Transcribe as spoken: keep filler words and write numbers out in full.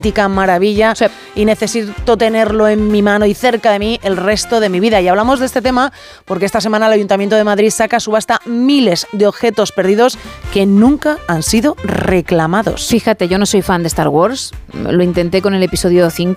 maravilla sí. y necesito tenerlo en mi mano y cerca de mí el resto de mi vida. Y hablamos de este tema porque esta semana el Ayuntamiento de Madrid saca a subasta miles de objetos perdidos que nunca han sido reclamados. Fíjate, yo no soy fan de Star Wars, lo intenté con el episodio cinco